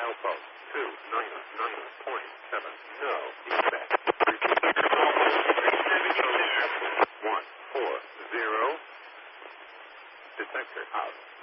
milepost 299.7. No effect. Repeat. 140. Detector out.